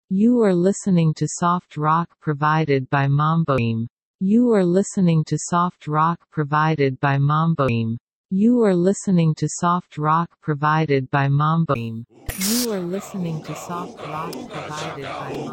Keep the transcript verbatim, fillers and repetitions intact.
You are listening to soft rock provided by Mamboim. You are listening to soft rock provided by Mamboim. You are listening to soft rock provided by Mamboim. You are listening to soft rock provided by Mamboim.